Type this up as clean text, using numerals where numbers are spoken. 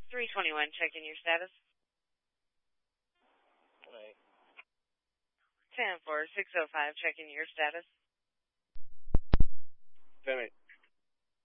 321, checking your status. Right. 10-4, 605, checking your status. 10-8.